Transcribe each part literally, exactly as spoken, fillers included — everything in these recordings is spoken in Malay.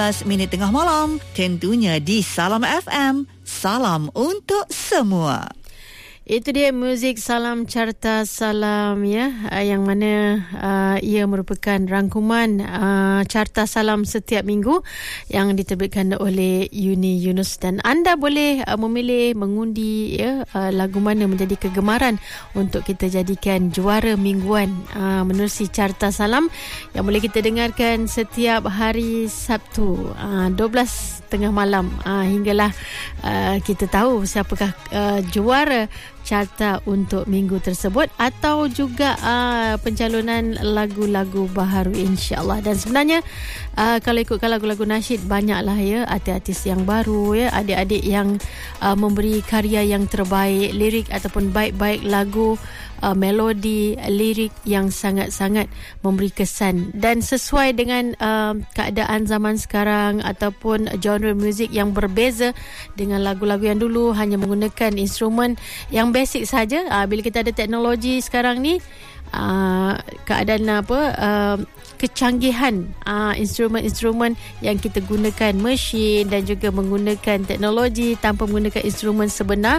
minit tengah malam, tentunya di Salam F M. Salam untuk semua. Itu dia muzik Salam Carta Salam ya, yang mana uh, ia merupakan rangkuman uh, Carta Salam setiap minggu yang diterbitkan oleh Uni Yunus, dan anda boleh uh, memilih mengundi ya uh, lagu mana menjadi kegemaran untuk kita jadikan juara mingguan uh, menerusi Carta Salam yang boleh kita dengarkan setiap hari Sabtu uh, dua belas tengah malam uh, hinggalah uh, kita tahu siapakah uh, juara carta untuk minggu tersebut, atau juga uh, pencalonan lagu-lagu baharu insya-Allah. Dan sebenarnya uh, kalau ikutkan lagu-lagu nasyid, banyaklah ya artis-artis yang baru ya, adik-adik yang uh, memberi karya yang terbaik, lirik ataupun baik-baik lagu, uh, melodi, lirik yang sangat-sangat memberi kesan dan sesuai dengan uh, keadaan zaman sekarang ataupun genre muzik yang berbeza dengan lagu-lagu yang dulu hanya menggunakan instrumen yang basic saja. Uh, bila kita ada teknologi sekarang ni, uh, keadaan apa uh, kecanggihan uh, instrumen-instrumen yang kita gunakan, mesin dan juga menggunakan teknologi tanpa menggunakan instrumen sebenar,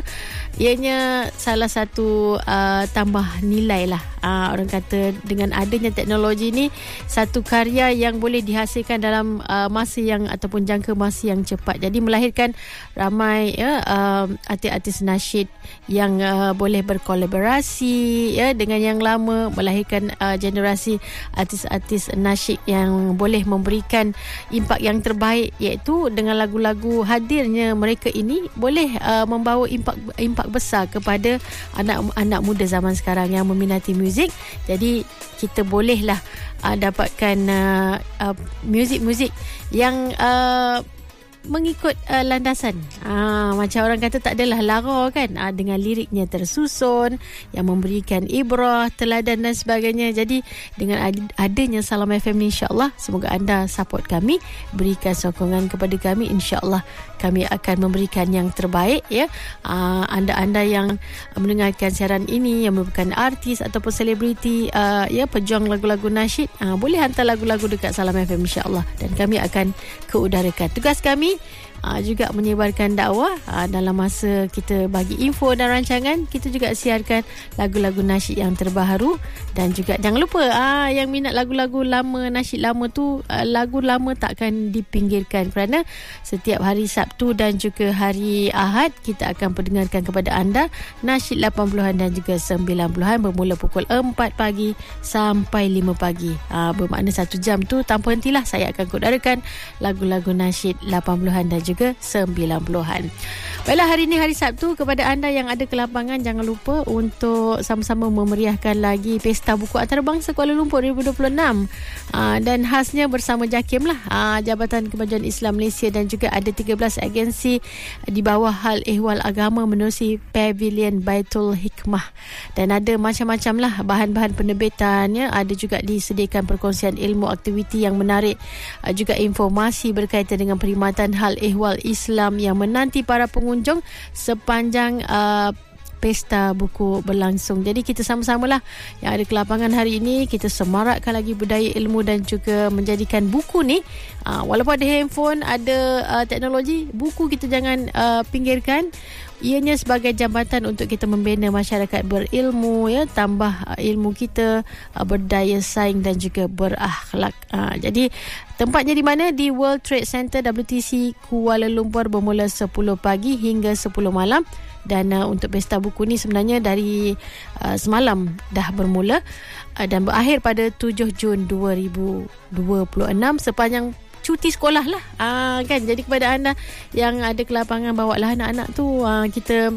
ianya salah satu uh, tambah nilai lah. Uh, orang kata dengan adanya teknologi ni, satu karya yang boleh dihasilkan dalam uh, masa yang ataupun jangka masa yang cepat. Jadi melahirkan ramai ya uh, artis-artis nasyid yang uh, boleh berkolaborasi ya dengan yang lama, melahirkan uh, generasi artis-artis nasyid yang boleh memberikan impak yang terbaik, iaitu dengan lagu-lagu hadirnya mereka ini boleh uh, membawa impak impak besar kepada anak-anak muda zaman sekarang yang meminati muzik. Jadi kita bolehlah uh, dapatkan uh, uh, muzik-muzik yang uh, mengikut uh, landasan uh, macam orang kata tak adalah lara kan, uh, dengan liriknya tersusun yang memberikan ibrah, teladan dan sebagainya. Jadi dengan ad- adanya Salam F M ni, insya-Allah semoga anda support kami, berikan sokongan kepada kami, insya-Allah kami akan memberikan yang terbaik ya. Uh, anda-anda yang mendengarkan siaran ini yang merupakan artis ataupun selebriti uh, ya pejuang lagu-lagu nasyid, uh, boleh hantar lagu-lagu dekat Salam F M insya-Allah, dan kami akan keudarakan. Tugas kami Uh, juga menyebarkan dakwah uh, dalam masa kita bagi info dan rancangan, kita juga siarkan lagu-lagu nasyid yang terbaru. Dan juga jangan lupa uh, yang minat lagu-lagu lama, nasyid lama tu, uh, lagu lama takkan dipinggirkan, kerana setiap hari Sabtu dan juga hari Ahad kita akan perdengarkan kepada anda nasyid lapan puluhan dan juga sembilan puluhan bermula pukul empat pagi sampai lima pagi. Uh, bermakna satu jam tu tanpa hentilah saya akan kudarakan lagu-lagu nasyid lapan puluhan dan juga juga sembilan puluhan. Baiklah, hari ini hari Sabtu, kepada anda yang ada kelapangan, jangan lupa untuk sama-sama memeriahkan lagi Pesta Buku Antarabangsa Kuala Lumpur dua ribu dua puluh enam. Aa, dan khasnya bersama JAKIM lah, aa, Jabatan Kemajuan Islam Malaysia, dan juga ada tiga belas agensi di bawah Hal Ehwal Agama menerusi Pavilion Baitul Hikmah. Dan ada macam-macam lah bahan-bahan penerbitan ya. Ada juga disediakan perkongsian ilmu, aktiviti yang menarik, aa, juga informasi berkaitan dengan perkhidmatan Hal Ehwal Islam yang menanti para pengunjung sepanjang uh, Pesta Buku berlangsung. Jadi kita sama-samalah yang ada kelapangan hari ini, kita semarakkan lagi budaya ilmu dan juga menjadikan buku ni, uh, walaupun ada handphone, ada uh, teknologi, buku kita jangan uh, pinggirkan. Ianya sebagai jambatan untuk kita membina masyarakat berilmu ya, tambah uh, ilmu kita, uh, berdaya saing dan juga berakhlak. Uh, jadi tempatnya di mana? Di World Trade Center W T C Kuala Lumpur bermula sepuluh pagi hingga sepuluh malam. Dan uh, untuk Pesta Buku ni sebenarnya dari uh, semalam dah bermula uh, dan berakhir pada tujuh Jun dua ribu dua puluh enam sepanjang cuti sekolah lah, uh, kan. Jadi kepada anda yang ada kelapangan, bawalah anak-anak tu, uh, kita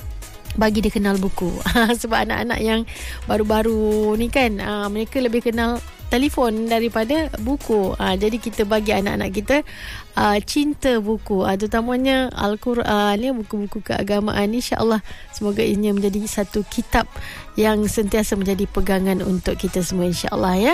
bagi dia kenal buku. Sebab anak-anak yang baru-baru ni kan, uh, mereka lebih kenal telefon daripada buku. Uh, jadi kita bagi anak-anak kita uh, cinta buku, uh, terutamanya Al-Quran ya, buku-buku keagamaan. InsyaAllah semoga ini menjadi satu kitab yang sentiasa menjadi pegangan untuk kita semua, insyaAllah ya.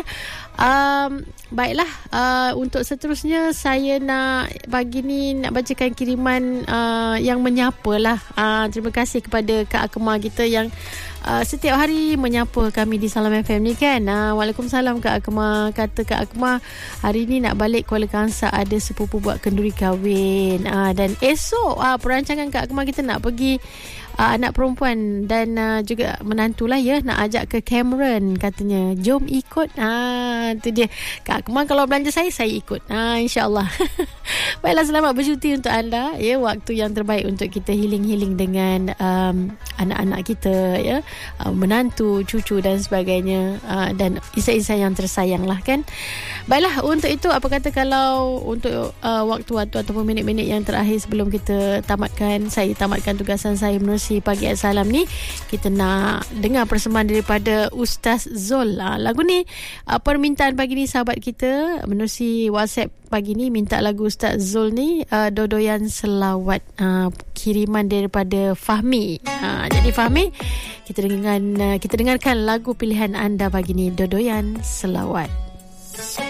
Um, baiklah, uh, untuk seterusnya saya nak pagi ni nak bacakan kiriman uh, yang menyapa lah. Uh, terima kasih kepada Kak Akmal kita yang uh, setiap hari menyapa kami di Salam F M ni kan. Uh, Waalaikumsalam Kak Akmal. Kata Kak Akmal, hari ni nak balik Kuala Kangsar, ada sepupu buat kenduri kahwin. Uh, dan esok uh, perancangan Kak Akmal kita nak pergi Uh, anak perempuan dan uh, juga menantu lah ya, nak ajak ke Cameron katanya. Jom ikut. Ah, tu dia. Kak Akmal kalau belanja saya, saya ikut. Ah, InsyaAllah. Baiklah, selamat bercuti untuk anda ya. Waktu yang terbaik untuk kita healing-healing dengan um, anak-anak kita ya, uh, menantu, cucu dan sebagainya, uh, dan insan-insan yang tersayang lah kan. Baiklah, untuk itu apa kata kalau untuk uh, waktu-waktu ataupun minit-minit yang terakhir sebelum kita tamatkan, saya tamatkan tugasan saya menerusi Pagi Salam ni, kita nak dengar persembahan daripada Ustaz Zul. Uh, lagu ni uh, permintaan pagi ni sahabat kita menerusi WhatsApp pagi ni minta lagu Ustaz Zul ni, uh, Dodoyan Selawat, uh, kiriman daripada Fahmi. Uh, jadi Fahmi, kita dengarkan uh, kita dengarkan lagu pilihan anda pagi ni, Dodoyan Selawat.